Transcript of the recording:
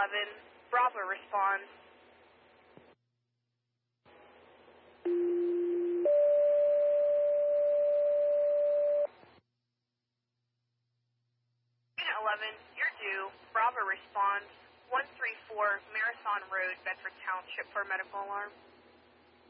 Bravo responds. Unit 11, you're due. Bravo responds. 134 Marathon Road, Bedford Township for a medical alarm.